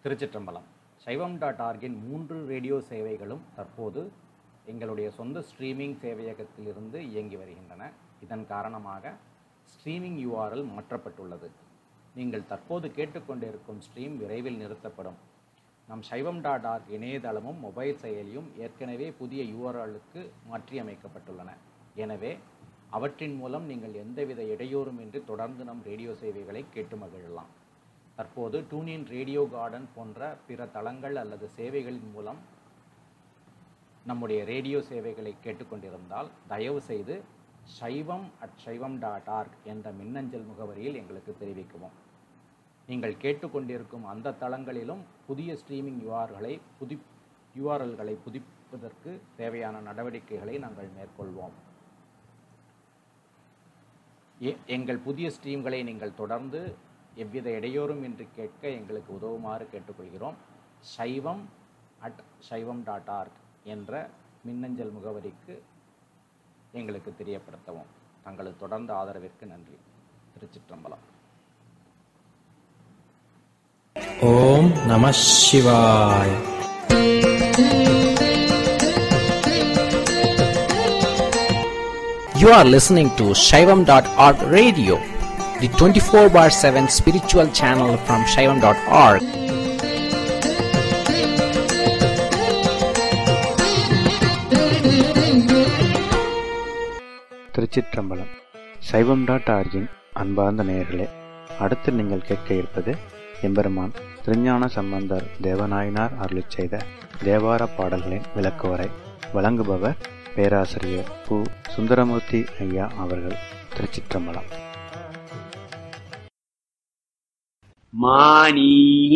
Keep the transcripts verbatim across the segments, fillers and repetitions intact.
திருச்சிற்றம்பலம். சைவம் டாட் ஆர்கின் மூன்று ரேடியோ சேவைகளும் தற்போது எங்களுடைய சொந்த ஸ்ட்ரீமிங் சேவையகத்திலிருந்து இயங்கி வருகின்றன. இதன் காரணமாக ஸ்ட்ரீமிங் யூஆர்எல் மாற்றப்பட்டுள்ளது. நீங்கள் தற்போது கேட்டுக்கொண்டிருக்கும் ஸ்ட்ரீம் விரைவில் நிறுத்தப்படும். நம் சைவம் டாட் ஆர்க் இணையதளமும் மொபைல் செயலியும் ஏற்கனவே புதிய யூஆர்எல்லுக்கு மாற்றியமைக்கப்பட்டுள்ளன. எனவே அவற்றின் மூலம் நீங்கள் எந்தவித இடையூறுமின்றி தொடர்ந்து நம் ரேடியோ சேவைகளை கேட்டு மகிழலாம். தற்போது டூனின், ரேடியோ கார்டன் போன்ற பிற தளங்கள் அல்லது சேவைகளின் மூலம் நம்முடைய ரேடியோ சேவைகளை கேட்டுக்கொண்டிருந்தால் தயவு செய்து சைவம் அட் சைவம் டாட் ஆர்க் என்ற மின்னஞ்சல் முகவரியில் எங்களுக்கு தெரிவிக்கவும். நீங்கள் கேட்டுக்கொண்டிருக்கும் அந்த தளங்களிலும் புதிய ஸ்ட்ரீமிங் யூஆர்களை புதி யூஆர்எல்களை புதுப்பிப்பதற்கு தேவையான நடவடிக்கைகளை நாங்கள் மேற்கொள்வோம். எங்கள் புதிய ஸ்ட்ரீம்களை நீங்கள் தொடர்ந்து எவ்வித இடையூறும் இன்றி கேட்க எங்களுக்கு உதவுமாறு கேட்டுக்கொள்கிறோம். சைவம் அட் சைவம் டாட் ஆர்க் என்ற மின்னஞ்சல் முகவரிக்கு எங்களுக்கு தெரியப்படுத்தவும். தங்களது தொடர்ந்த ஆதரவிற்கு நன்றி. திருச்சிற்றம்பலம். ஓம் நம சிவாய். You are listening to Shaivam dot org radio, the twenty-four bar seven spiritual channel from Shaivam dot org. திருச்சிற்றம்பலம். சைவம் டாட் ஆர்கின் அன்பார்ந்த நேயர்களே, அடுத்து நீங்கள் கேட்க இருப்பது எம்பெருமான் திருஞான சம்பந்தர் தேவநாயனார் அருளிச் செய்த தேவார பாடல்களின் விளக்குவரை. வழங்குபவர் பேராசிரியர் பு. சுந்தரமூர்த்தி ஐயா அவர்கள். திருச்சிற்றம்பலம். மானி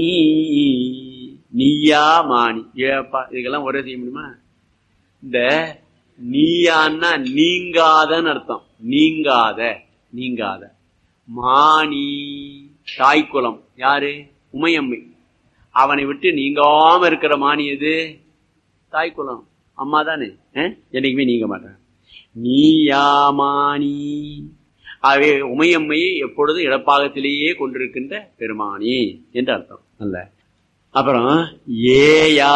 நீயா மானி ஏப்பா, இதுக்கெல்லாம் ஒரே செய்ய முடியுமா? இந்த நீயான்னா நீங்காதன்னு அர்த்தம். நீங்காத நீங்காத மானி தாய்க்குலம் யாரு? உமையம்மை. அவனை விட்டு நீங்காம இருக்கிற மானி எது? தாய்க்குலம் அம்மா தானே. என்னைக்குமே நீங்க மாட்டேன். நீயாமானி. ஆகவே உமையம்மையை எப்பொழுதும் இடப்பாகத்திலேயே கொண்டிருக்கின்ற பெருமானி என்று அர்த்தம் அல்ல. அப்புறம் ஏயா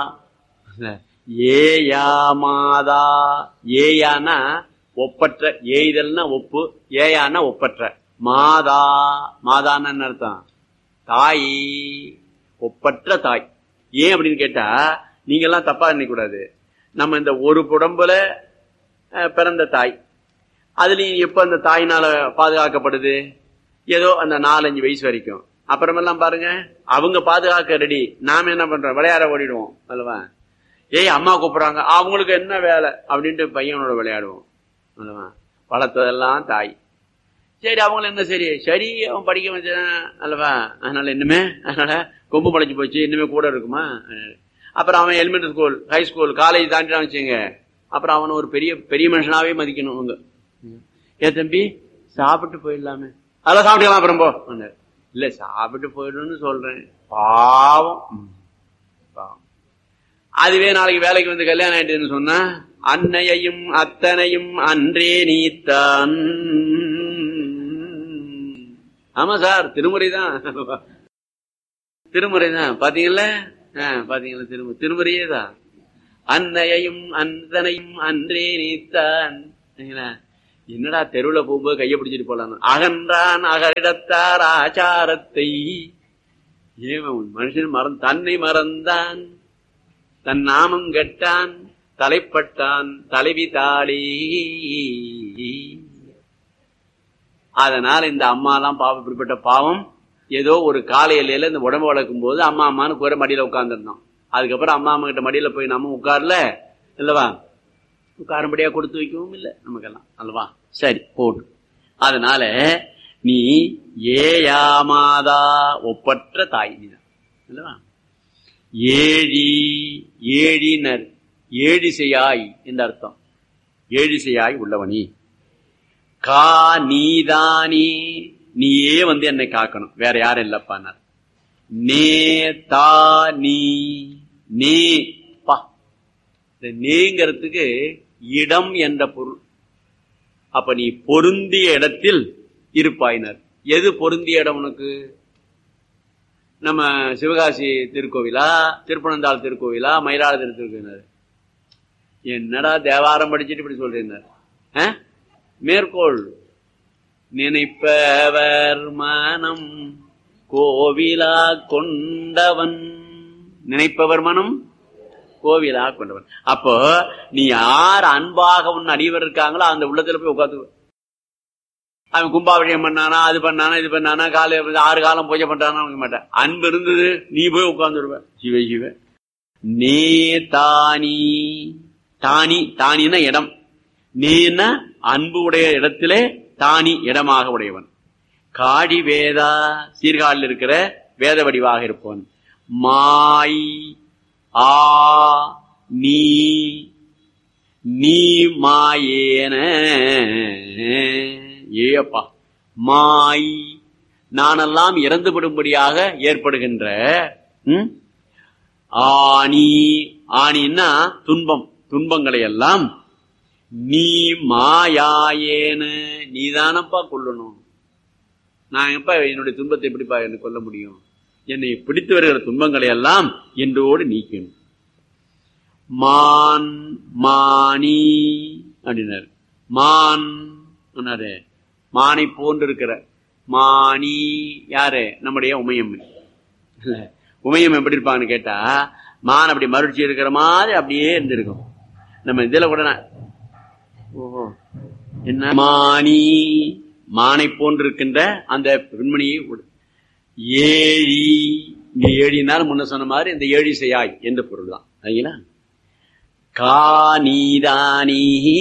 ஏயா மாதா. ஏயானா ஒப்பற்ற, ஏய்தல்னா ஒப்பு, ஏயானா ஒப்பற்ற. மாதா மாதான்னு என்ன அர்த்தம்? தாய், ஒப்பற்ற தாய். ஏன் அப்படின்னு கேட்டா, நீங்க எல்லாம் தப்பா நினைக்க கூடாது. நம்ம இந்த ஒரு புடம்புல பிறந்த தாய், அதுலயும் எப்ப அந்த தாயினால பாதுகாக்கப்படுது? ஏதோ அந்த நாலஞ்சு வயசு வரைக்கும். அப்புறமெல்லாம் பாருங்க, அவங்க பாதுகாக்க ரெடி, நாம என்ன பண்றோம்? விளையாட ஓடிடுவோம் அல்லவா? ஏய் அம்மா கூப்பிடுறாங்க, அவங்களுக்கு என்ன வேலை அப்படின்ட்டு பையனோட விளையாடுவோம் அல்லவா? வளர்த்ததெல்லாம் தாய். சரி, அவங்கள என்ன சரி சரி அவன் படிக்க வச்சான் அல்லவா? அதனால இன்னுமே அதனால கொம்பு படைச்சு போச்சு, இன்னுமே கூட இருக்குமா? அப்புறம் அவன் elementary school, high school, college தாண்டிட்டான் வச்சுங்க, அப்புறம் அவனை ஒரு பெரிய பெரிய மனுஷனாவே மதிக்கணும். அவங்க ஏ தம்பி சாப்பிட்டு போயிடலாமே, அதெல்லாம் சாப்பிட்டுக்கலாம் அப்புறம் போ. இல்ல சாப்பிட்டு போயிடணும்னு சொல்றேன். பாவம் பாவம். அதுவே நாளைக்கு வேலைக்கு வந்து கல்யாணம் ஆயிட்டுன்னு சொன்னா, அன்னையையும் அத்தனையும் அன்றே நீத்தான். ஆமா சார், திருமுறை தான் திருமுறை தான் பாத்தீங்களா? பாத்தீங்களா? திருமு திருமுறையே தான். அன்னையையும் அந்தனையும் அன்றே நீத்தான். என்னடா தெருவுல போகும்போது கைய பிடிச்சிட்டு போலாம். அகன்றான் அகரிடத்தார் ஆச்சாரத்தை. ஏன் மனுஷன் மறந்து தன்னை மறந்தான், தன் நாமம் கெட்டான், தலைப்பட்டான் தலைவி தாளி. அதனால இந்த அம்மா எல்லாம் பாவம், இப்படிப்பட்ட பாவம். ஏதோ ஒரு காலை எல்லையில இந்த உடம்பு வளர்க்கும் போது அம்மா அம்மான்னு கூற மடியில உட்கார்ந்துருந்தோம். அதுக்கப்புறம் அம்மா அம்மா கிட்ட மடியில போய் நம்ம உட்கார்ல இல்லவா? உட்காரும்படியா கொடுத்து வைக்கவும் இல்லை நமக்கெல்லாம் அல்லவா? சரி போட்டு. அதனால நீ ஏயாமாதா, ஒப்பற்ற தாய் நீதான் அல்லவா? ஏழி, ஏழினர், ஏழிசையாய் என்ற அர்த்தம். ஏழிசையாய் உள்ளவனி. கா நீதானி, நீயே வந்து என்னை காக்கணும், வேற யாரும் இல்லப்பானார். நே தா நீ, நே பா. நேங்கிறதுக்கு இடம் என்ற பொருள். அப்ப நீ பொருந்திய இடத்தில் இருப்பாயினர். எது பொருந்திய இடம் உனக்கு? நம்ம சிவகாசி திருக்கோவிலா, திருப்பனந்தாள் திருக்கோவிலா, மயிலாடுதுறை திருக்கோவிலாரு? என்னடா தேவாரம் படிச்சுட்டு இப்படி சொல்றீங்க? மேற்கோள், நினைப்பவர் மனம் கோவிலா கொண்டவன், நினைப்பவர் மனம் கோவிலா கொண்டவன். அப்போ நீ யார் அன்பாக உன் அடியவர் இருக்காங்களோ அந்த உள்ளத்துல போய் உட்காந்து. அவன் கும்பாபிஷேகம் பண்ணானா, அது பண்ணானா, இது பண்ணானா, காலை ஆறு காலம் பூஜை பண்றானா மாட்டேன். அன்பு இருந்தது நீ போய் உட்கார்ந்துருவ. சிவ சிவ. நே தானி, தானி தானின்னா இடம், நீன்னா அன்பு உடைய இடத்திலே தானி இடமாக உடையவன். காடி வேதா, சீர்காழில் இருக்கிற வேத வடிவாக இருப்பவன். மாய் ஆ நீ, நீ மாயேன, ஏப்பா மாய் நானெல்லாம் இறந்துவிடும்படியாக ஏற்படுகின்ற ஆணி, ஆணின்னா துன்பம், துன்பங்களை எல்லாம் நீ மாயாயேன்னு நீதானப்பா கொல்லணும். நான் எப்ப என்னுடைய துன்பத்தை எப்படிப்பா என்ன கொல்ல முடியும்? என்னை பிடித்து வருகிற துன்பங்களை எல்லாம் என்றோடு நீக்கணும். மான் மானி அப்படின்னாரு. மான் மானை போன்று இருக்கிற மானி யாரு? நம்முடைய உமையம். உமையம் எப்படி இருப்பாங்கன்னு கேட்டா, மான் அப்படி மறுச்சி இருக்கிற மாதிரி அப்படியே இருந்திருக்கும். நம்ம இதுல கூட ஓஹோ என்ன மானி, மானை போன்று இருக்கின்ற அந்த பெண்மணியை ஏழி, இங்க ஏழினாலும் முன்ன சொன்ன மாதிரி இந்த ஏழி செய்யாய் என்ற பொருள் தான். சரிங்களா? கா நீதானி,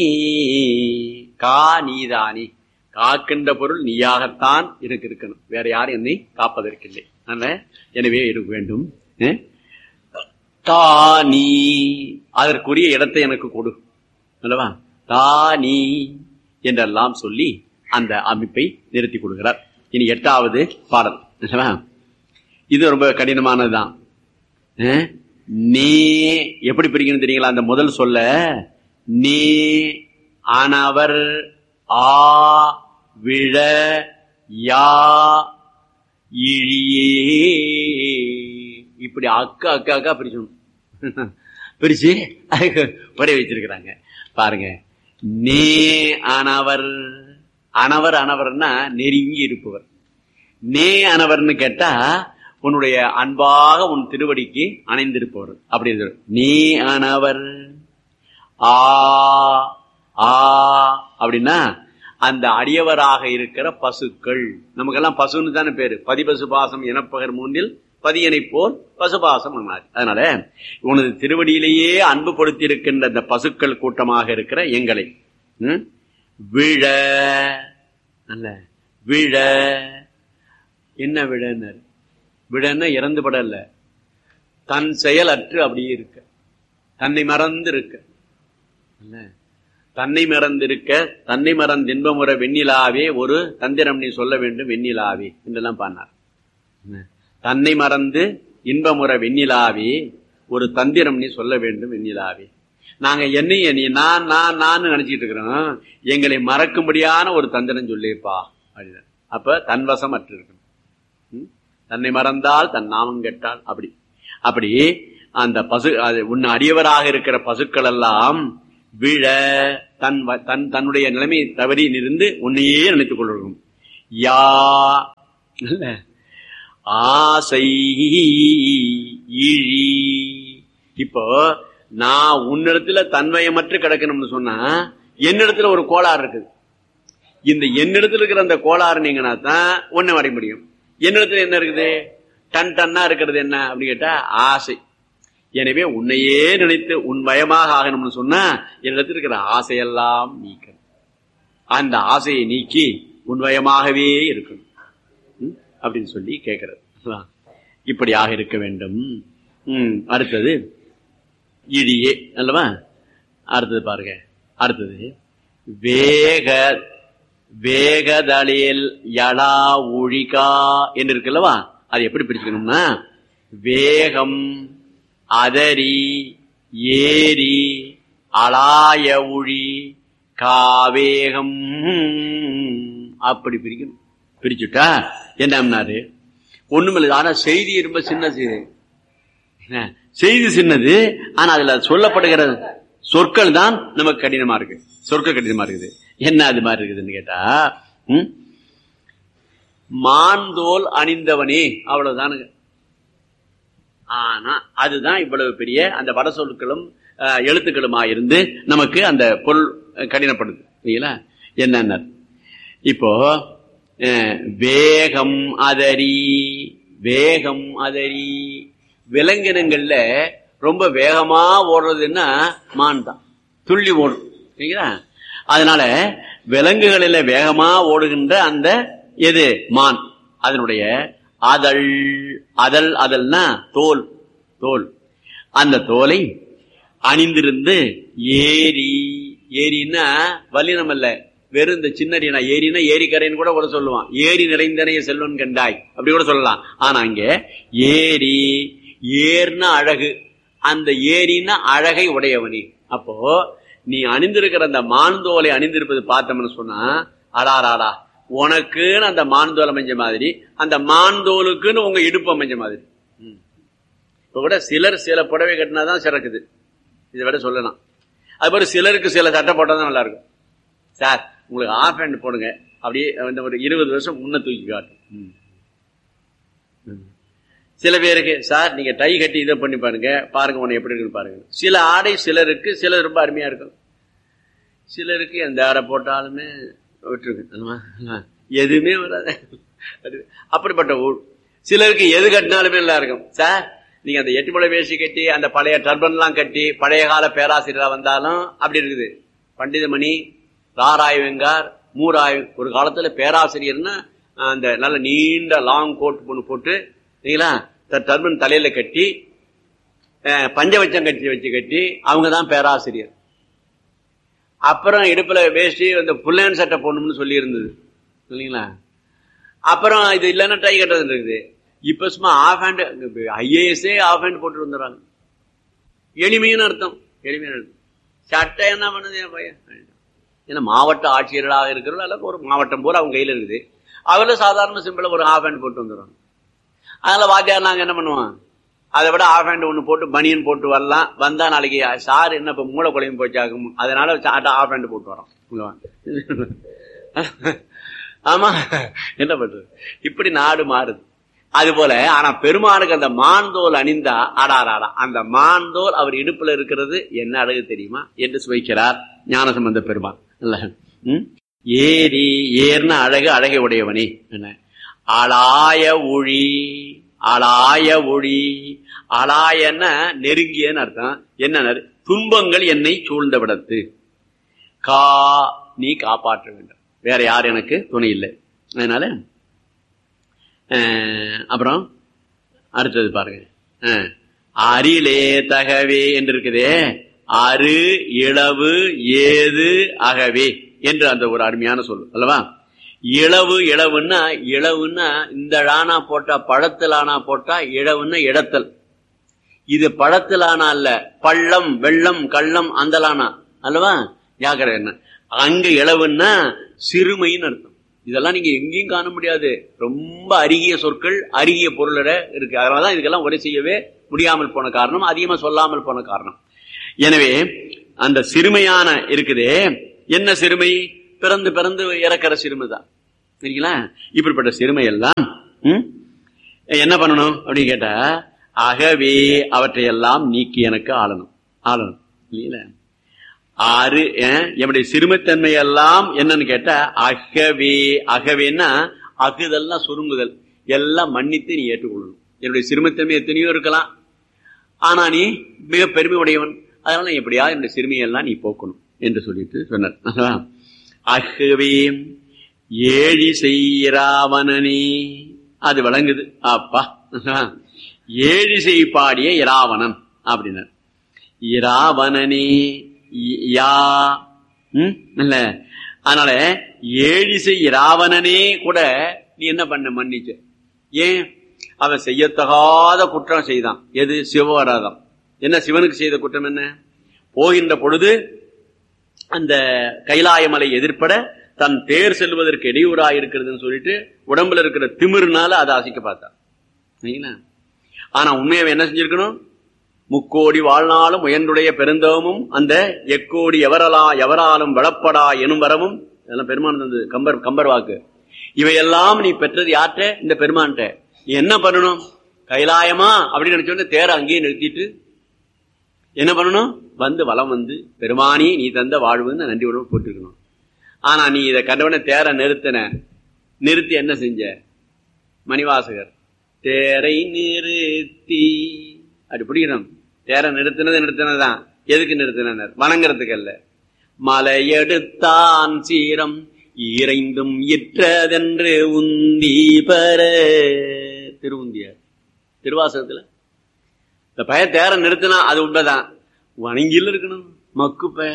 கா நீதானி, காக்கின்ற பொருள் நீயாகத்தான் இருக்கு இருக்கணும், வேற யாரும் என்னை காப்பதற்கில்லை. எனவே இருக்க வேண்டும். தா நீ, அதற்குரிய இடத்தை எனக்கு கொடு அல்லவா? தா நீ என்றெல்லாம் சொல்லி அந்த அமைப்பை நிறுத்தி கொடுக்கிறார். இனி எட்டாவது பாடல். இது ரொம்ப கடினமானதுதான். நே எப்படி பிரிக்கணும் தெரியுங்களா? அந்த முதல் சொல்ல நே ஆனவர் ஆ விழ யா இழியே, இப்படி அக்கா அக்கா அக்கா பிரிச்சணும். பிரிச்சு ஒரே வச்சிருக்கிறாங்க பாருங்க. நே அனவர், அனவர் அனவர்னா நெருங்கி இருப்பவர். நே அனவர்னு கேட்டா உன்னுடைய அன்பாக உன் திருவடிக்கு அணைந்திருப்பவர் அப்படி இருக்கு. நீ அனவர் ஆ ஆ அப்படின்னா அந்த அடியவராக இருக்கிற பசுக்கள். நமக்கெல்லாம் பசுன்னு தானே பேரு. பதிபசு பாசம் எனப்பகர் மூன்றில் பதியனை போல் பசுபாசம். அதனால உனது திருவடியிலேயே அன்பு கொடுத்தி இருக்கின்ற அந்த பசுக்கள் கூட்டமாக இருக்கிற எங்களை விழ, அல்ல விழ என்ன விழன்னு, விழன்னா இறந்து படல, தன் செயல் அற்று அப்படியே இருக்க, தன்னை மறந்து இருக்க, தன்னை மறந்திருக்க, தன்னை மறந்து இன்பமுற வெண்ணிலாவே ஒரு தந்திரம் நீ சொல்ல வேண்டும் வெண்ணிலாவே என்றெல்லாம் பாடினார். தன்னை மறந்து இன்பமுற வெண்ணிலாவே ஒரு தந்திரம் நீ சொல்ல வேண்டும் வெண்ணிலாவே. நாங்க என்னைய நீ நான் நான் நான் நினைச்சிட்டு இருக்கிறோம், எங்களை மறக்கும்படியான ஒரு தந்திரம் சொல்லிப்பா அப்படின்னு. அப்ப தன்வசம் அற்று இருக்கணும். தன்னை மறந்தால் தன் நாமம் கெட்டால் அப்படி அப்படி அந்த பசு உன் அடியவராக இருக்கிற பசுக்கள் எல்லாம் விழ தன் தன் தன்னுடைய நிலைமையை தவறி இருந்து உன்னையே நினைத்துக் கொள்ளும். யா ஆசை இழி. இப்போ நான் உன்னிடத்துல தன்வயமற்று கிடக்கணும்னு சொன்னா என்னிடத்துல ஒரு கோளாறு இருக்குது. இந்த என்னிடத்துல இருக்கிற அந்த கோளாறு நீங்கன்னா தான் ஒன்ன வரைய முடியும். என்னிடத்துல என்ன இருக்குது? டன் டன்னா இருக்கிறது என்ன அப்படி கேட்டா ஆசை. எனவே உன்னையே நினைத்து உன் பயமாக ஆகணும்னு சொன்னா என்னிடத்தில் இருக்கிற ஆசையெல்லாம் நீக்கணும். அந்த ஆசையை நீக்கி உன் பயமாகவே இருக்கணும் அப்படின்னு சொல்லி கேட்கிறது. இப்படியாக இருக்க வேண்டும். உம் அடுத்தது இடியே அல்லவா? அடுத்தது பாருங்க. அடுத்தது வேக வேகதளில் யடா ஒழிகா என்று இருக்குல்லவா? அது எப்படி பிரிச்சுக்கணும்னா வேகம் அதரி ஏரி அலாய ஒழி காவேகம் அப்படி பிரிக்கணும். பிரிச்சுட்டா என்னம்னாரு ஒண்ணுமில்லை. ஆனா செய்தி ரொம்ப சின்ன செய்தி, செய்தி சின்னது. ஆனா அதுல சொல்லப்படுகிற சொற்கள் தான் நமக்கு கடினமா இருக்கு. சொற்கள் கடினமா இருக்குது. என்ன அது மாதிரி இருக்குதுன்னு கேட்டா, ம் மான்தோல் அணிந்தவனே, அவ்வளவுதானுங்க. ஆனா அதுதான் இவ்வளவு பெரிய அந்த வட சொற்களும் எழுத்துக்களுமா இருந்து நமக்கு அந்த பொருள் கடினப்படுது. சரிங்களா? என்ன இப்போ வேகம் அதரி, வேகம் அதரி, விலங்கினங்கள்ல ரொம்ப வேகமா ஓடுறதுன்னா மான் தான், துள்ளி ஓடும். சரிங்களா? அதனால விலங்குகளில வேகமா ஓடுகின்ற அந்த எது மான், அதனுடைய அதழ், அதழ் அதழ்னா தோல், தோல், அந்த தோலை அணிந்திருந்து ஏரி, ஏரின்னா வல்லினம் அல்ல, வெறும் இந்த சின்னடினா ஏரினா ஏரிக்கரைன்னு கூட கூட சொல்லுவான். ஏரி நிறைந்தனைய செல்வன் கண்டாய் அப்படி கூட சொல்லலாம். ஆனா அங்க ஏரி, ஏர்னா அழகு, அந்த ஏரின்னா அழகை உடையவனி. அப்போ நீ அணிந்திருக்கிற அந்த மான்தோலை அணிந்திருப்பது பார்த்தோம்னு சொன்னா, அடாராடா உனக்குன்னு அந்த மான்தோல் அமைஞ்ச மாதிரி, அந்த மான்தோலுக்குன்னு உங்க இடுப்பு அமைஞ்ச மாதிரி. இப்ப கூட சிலர் சில புடவை கட்டினாதான் சிறக்குது, இதை விட சொல்லலாம். அது போல சிலருக்கு சில சட்டை போட்டாதான் நல்லா இருக்கும். சார் உங்களுக்கு ஆஃப் ஹேண்ட் போடுங்க, அப்படியே ஒரு இருபது வருஷம் முன்ன தூக்கி காட்டும். சில பேருக்கு சார் நீங்க டை கட்டி இதை பண்ணி பாருங்க, பாருங்க உன்னை எப்படி இருக்குன்னு பாருங்க. சில ஆடை சிலருக்கு சில ரொம்ப அருமையா இருக்கும், சிலருக்கு எந்த ஆடை போட்டாலுமே விட்டுருக்கு, எதுவுமே வராது. அப்படிப்பட்ட ஊர். சிலருக்கு எது கட்டினாலுமே நல்லா இருக்கும். சார் நீங்க அந்த எட்டு முளை வேஷ்டி கட்டி அந்த பழைய டர்பன் எல்லாம் கட்டி பழைய கால பேராசிரியரா வந்தாலும் அப்படி இருக்குது. பண்டிதமணி, ராராய்வெங்கார், மூராய், ஒரு காலத்துல பேராசிரியர்னா அந்த நல்ல நீண்ட லாங் கோட் பொண்ணு போட்டு டர்பன் தலையில கட்டி பஞ்சவச்சம் கட்டி வச்சு கட்டி அவங்கதான் பேராசிரியர். அப்புறம் இடுப்புல வேஷ்டி அந்த புல்லன் சட்டை போடணும்னு சொல்லி இருந்தது இல்லைங்களா. அப்புறம் இது இல்லைன்னா டை கட்டுறது இருக்குது. இப்ப சும்மா of hand, IASA of hand போட்டு வந்துடுறாங்க. எளிமையான அர்த்தம், எளிமையான அர்த்தம். சட்டை என்ன பண்ணுது என் பையன்? ஏன்னா மாவட்ட ஆட்சியர்களாக இருக்கிறவங்க அல்ல, ஒரு மாவட்டம் போல அவங்க கையில இருக்குது. அவர்ல சாதாரண சிம்பிளா ஒரு ஆஃப் ஹேண்ட் போட்டு வந்துடுறாங்க. அதனால வாத்தியார் நாங்க என்ன பண்ணுவோம், அதை விட ஆஃப் ஹேண்ட் ஒண்ணு போட்டு பனியன் போட்டு வரலாம். வந்தா நாளைக்கு சார் என்ன இப்ப மூளை குழம்பு போச்சாகும், அதனால ஆஃப் ஹேண்ட் போட்டு வரோம். ஆமா, என்ன பண்றது, இப்படி நாடு மாறுது. அது போல ஆனா பெருமானுக்கு அந்த மான்தோல் அணிந்தா அடாராடா, அந்த மான்தோல் அவர் இடுப்புல இருக்கிறது என்ன அழகு தெரியுமா என்று சுவைக்கிறார் ஞானசம்பந்த பெருமான். ஏரி, ஏர்ன அழகு, அழகை உடையவனே. என்ன அலாய ஒளி, அலாய ஒளி, அலாயன்னா நெருங்கியன்னு அர்த்தம். என்ன துன்பங்கள் என்னை சூழ்ந்த விடத்து, கா நீ காப்பாற்ற வேண்டும், வேற யார் எனக்கு துணை இல்லை. அதனால அப்புறம் அடுத்தது பாருங்க, அரிலே தகவே என்று இருக்குதே, அரு இளவு ஏது அகவே என்று அந்த ஒரு அருமையான சொல்லு அல்லவா. இளவு, இளவுன்னா இளவுன்னா இந்த ஆனா போட்டா பழத்தில் ஆனா போட்டா இளவுன்னா இடத்தல். இது பழத்தில் ஆனா அல்ல, பள்ளம் வெள்ளம் கள்ளம் அந்தலானா அல்லவா. ஜாக்கிர என்ன அங்க இளவுன்னா சிறுமைன்னு அர்த்தம். இதெல்லாம் நீங்க எங்கேயும் காண முடியாது, ரொம்ப அருகிய சொற்கள், அருகிய பொருளோட இருக்கு. அதனாலதான் இதுக்கெல்லாம் உரை செய்யவே முடியாமல் போன காரணம், அதிகமா சொல்லாமல் போன காரணம். எனவே அந்த சிறுமையான இருக்குதே, என்ன சிறுமை, பிறந்து பிறந்து இறக்கிற சிறுமை தான். சரிங்களா. இப்படிப்பட்ட சிறுமை எல்லாம் என்ன பண்ணணும் அப்படின்னு கேட்டா, அகவே அவற்றையெல்லாம் நீக்கி எனக்கு ஆளணும், ஆளணும் இல்லைங்களா. ஆறு என்னுடைய சிறுமைத்தன்மை எல்லாம் என்னன்னு கேட்டா அகவே, அகவேன்னா அகுதல்னா சுருங்குதல், எல்லாம் மன்னித்து நீ ஏற்றுக்கொள்ளணும். என்னுடைய சிறுமைத்தன்மை எத்தனையோ இருக்கலாம், ஆனா நீ மிக பெருமை உடையவன், அதனால எப்படியா என்னுடைய சிறுமையெல்லாம் நீ போக்கணும் என்று சொல்லிட்டு சொன்னார். அகவே ஏழி செய்ராவணனே, அது வழங்குது. அப்பா ஏழிசை பாடிய இராவணன் அப்படின்னார். இராவணனே யா இல்ல, அதனால ஏழிசை இராவணனே கூட நீ என்ன பண்ண மன்னிச்ச. ஏன், அவன் செய்யத்தகாத குற்றம் செய்தான். எது, சிவவராதம். என்ன சிவனுக்கு செய்த குற்றம் என்ன, போகின்ற பொழுது அந்த கைலாயமலை எதிர்ப்பட தன் தேர் செல்வதற்கு இடையூறாக இருக்கிறதுன்னு சொல்லிட்டு உடம்புல இருக்கிற திமிர்னால அதை அசைக்க பார்த்தான். ஆனா உண்மையை என்ன செஞ்சிருக்கணும்? முக்கோடி வாழ்நாளும் முயன்றுடைய பெருந்தவமும் அந்த எக்கோடி எவரலா எவராலும் வளப்படா எனும் வரவும், இதெல்லாம் பெருமான் தந்தது, கம்பர் கம்பர் வாக்கு. இவையெல்லாம் நீ பெற்றது யார்கிட்ட? இந்த பெருமான்கிட்ட. நீ என்ன பண்ணணும்? கைலாயமா அப்படின்னு நினைச்சோன்னு தேர அங்கேயே நிறுத்திட்டு என்ன பண்ணணும்? வந்து வலம் வந்து பெருமானி நீ தந்த வாழ்வுன்னு நன்றி உணவு போட்டிருக்கணும். ஆனா நீ இதை கண்டவன தேர நிறுத்தின. நிறுத்தி என்ன செஞ்ச? மணிவாசகர் தேரை நிறுத்தி அப்படி பிடிக்கணும். தேர நிறுத்தினது நிறுத்தினதான். எதுக்கு நிறுத்தினர்? வணங்குறதுக்கு அல்ல. மலையெடுத்தான் சீரம் ஈரைந்தும் இற்றதென்று உந்தி பெற. திருவுந்தியார் திருவாசகத்துல இந்த பய தேர நிறுத்தினா அது உண்மைதான். வணங்கில இருக்கணும். மக்கு ப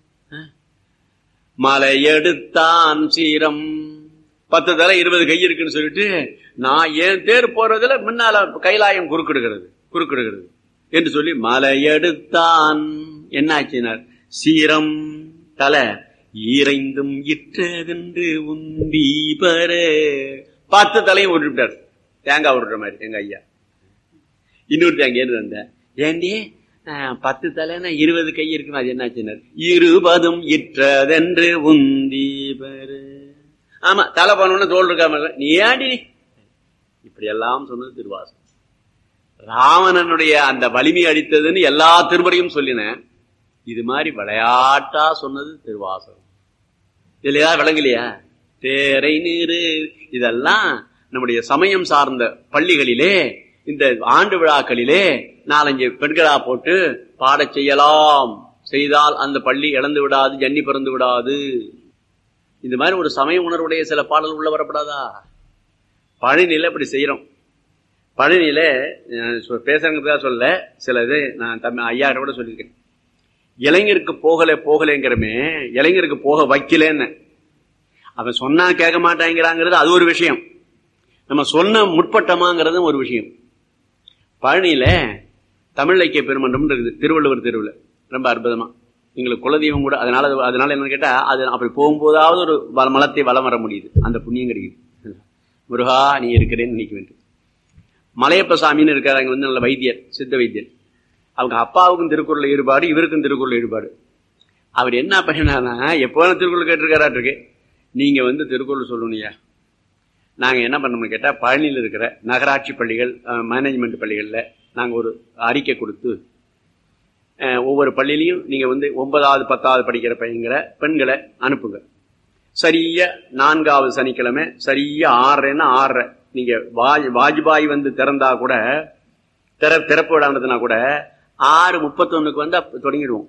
மலையெடுத்தான் சீரம் பத்து தலை இருபது கை இருக்குன்னு சொல்லிட்டு நான் ஏன் தேர் போறதுல முன்னால கைலாயம் குறுக்கிடுகிறது குறுக்கிடுகிறது என்று சொல்லி மலையெடுத்தான் என்னாச்சினார்? சீரம் தலை ஈரைந்தும் இற்றதென்று உந்தி பெற. பத்து தலையும் விட்டுட்டார். தேங்காய் விடுற மாதிரி எங்க ஐயா. இன்னொரு தேங்காய் வந்த ஏண்டி பத்து தலைன்னா இருபது கை இருக்குன்னு அது என்னாச்சினார்? இருபதும் இற்றதென்று உந்தி பெற. ஆமா, தலை பண்ணணும்னு தோல் இருக்காம நீ ஏண்டி இப்படி எல்லாம் சொன்னது திருவாசகம். ராவணனுடைய அந்த வலிமை அடித்ததுன்னு எல்லா திருமுறையும் சொல்லின. இது மாதிரி விளையாட்டா சொன்னது திருவாசகம். இதுல ஏதாவது விளங்கலையா? தேரை நீரு இதெல்லாம் நம்முடைய சமயம் சார்ந்த பள்ளிகளிலே இந்த ஆண்டு விழாக்களிலே நாலஞ்சு பெண்களா போட்டு பாட செய்யலாம். செய்தால் அந்த பள்ளி இழந்து விடாது, ஜன்னி பிறந்து விடாது. இந்த மாதிரி ஒரு சமய உணர்வுடைய சில பாடல் உள்ள வரப்படாதா? பழனியில இப்படி செய்யறோம். பழனியில பேசுறதுக்காக சொல்ல சில இது நான் தம் ஐயா கூட சொல்லியிருக்கேன். இளைஞருக்கு போகல போகலைங்கிறமே, இளைஞருக்கு போக வைக்கலன்னு அவன் சொன்னா கேட்க மாட்டாங்கிறாங்கிறது அது ஒரு விஷயம். நம்ம சொன்ன முற்பட்டமாங்கிறது ஒரு விஷயம். பழனியில தமிழ் இலக்கிய பெருமன்றம் இருக்குது, திருவள்ளுவர் தெருவில். ரொம்ப அற்புதமா எங்களுக்கு குலதெய்வம் கூட. அதனால அதனால என்ன கேட்டா அது அப்படி போகும்போதாவது ஒரு மலத்தை வலம் வர முடியுது. அந்த புண்ணியம் கிடைக்குது. முருகா நீ இருக்கிறேன்னு நினைக்க வேண்டும். மலையப்ப சாமின்னு இருக்காரு, அங்க வந்து நல்ல வைத்தியர், சித்த வைத்தியர். அவங்க அப்பாவுக்கும் திருக்குறள் ஈடுபாடு, இவருக்கும் திருக்குறள் ஈடுபாடு. அவர் என்ன பண்ணினானா, எப்போ திருக்குறள் கேட்டிருக்காராட்டு, நீங்க வந்து திருக்குறள் சொல்லணும்யா. நாங்க என்ன பண்ணோம்னு கேட்டா பழனியில் இருக்கிற நகராட்சி பள்ளிகள், மேனேஜ்மெண்ட் பள்ளிகள்ல நாங்க ஒரு அறிக்கை கொடுத்து ஒவ்வொரு பள்ளியிலையும் நீங்க வந்து ஒன்பதாவது பத்தாவது படிக்கிற பையங்கிற பெண்களை அனுப்புங்க. சரியா நான்காவது சனிக்கிழமை சரியா ஆறரைன்னா ஆறரை நீங்க வாஜ் வாஜ்பாய் வந்து திறந்தா கூட திற திறப்பு விடாமதுனா கூட ஆறு முப்பத்தொன்னுக்கு வந்து தொடங்கிடுவோம்.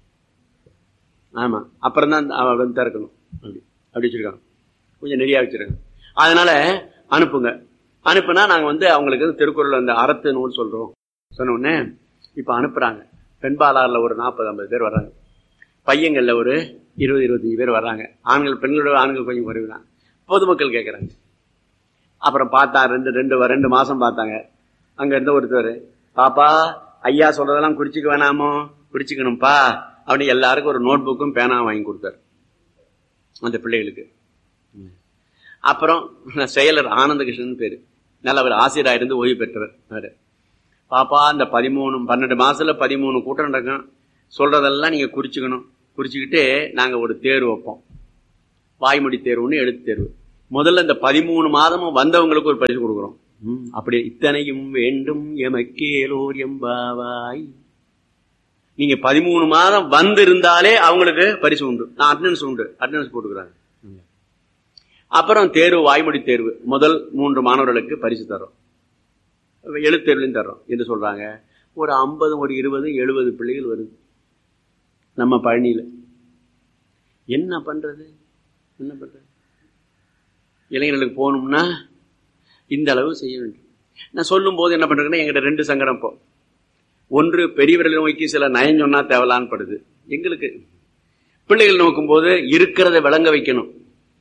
ஆமா, அப்புறம் தான் வந்து திறக்கணும். அப்படி அப்படி வச்சிருக்காங்க, கொஞ்சம் நெறியா வச்சிருக்காங்க. அதனால அனுப்புங்க. அனுப்புனா நாங்க வந்து அவங்களுக்கு திருக்குறள் அந்த அறத்து நூல் சொல்றோம். சொன்ன உடனே இப்ப அனுப்புறாங்க. பெண்பாலாறுல ஒரு நாற்பது ஐம்பது பேர் வர்றாங்க. பையங்கள்ல ஒரு இருபது இருபத்தஞ்சு பேர் வர்றாங்க. ஆண்கள் பெண்களோட ஆண்கள் கொஞ்சம் குறைவுதான். பொதுமக்கள் கேட்கறாங்க. அப்புறம் பார்த்தா ரெண்டு ரெண்டு ரெண்டு மாசம் பார்த்தாங்க. அங்க இருந்த ஒருத்தர், பாப்பா ஐயா சொல்றதெல்லாம் குறிச்சுக்க வேணாமோ? குறிச்சுக்கணும்ப்பா அப்படின்னு எல்லாருக்கும் ஒரு நோட் புக்கும் பேனா வாங்கி கொடுத்தாரு அந்த பிள்ளைகளுக்கு. அப்புறம் செயலர் ஆனந்த கிருஷ்ணன் பேரு, நல்ல அவர் ஆசிரியராக இருந்து ஓய்வு பெற்றவர். பாப்பா இந்த பதிமூணு பன்னெண்டு மாசத்துல பதிமூணு கூட்டம் நடக்கும், சொல்றதெல்லாம் நீங்க குறிச்சுக்கணும். குறிச்சுக்கிட்டு நாங்க ஒரு தேர்வு வைப்போம், வாய்மொழி தேர்வுன்னு எழுத்து தேர்வு. முதல்ல இந்த பதிமூணு மாதமும் வந்தவங்களுக்கு ஒரு பரிசு கொடுக்குறோம். அப்படி இத்தனையும் வேண்டும் எமக்கேலோர் எம்பாவாய். நீங்க பதிமூணு மாதம் வந்து இருந்தாலே அவங்களுக்கு பரிசு உண்டு. நான் அட்டெண்டன்ஸ் உண்டு, அட்டெண்டன்ஸ் போட்டுக்கிறாங்க. அப்புறம் தேர்வு, வாய்மொழி தேர்வு, முதல் மூன்று மாணவர்களுக்கு பரிசு தரோம், எழுத்தேர்வுலையும் தர்றோம் என்று சொல்றாங்க. ஒரு ஐம்பது ஒரு இருபது எழுபது பிள்ளைகள் வருது நம்ம பழனியில. என்ன பண்றது என்ன பண்றது? இளைஞர்களுக்கு போகணும்னா இந்த அளவு செய்ய வேண்டும். நான் சொல்லும் போது என்ன பண்றேன்னா எங்கிட்ட ரெண்டு சங்கடம். இப்போ ஒன்று, பெரியவர்களை நோக்கி சில நயம் சொன்னா தேவலான்னு படுது எங்களுக்கு. பிள்ளைகள் நோக்கும் போது இருக்கிறத விளங்க வைக்கணும்.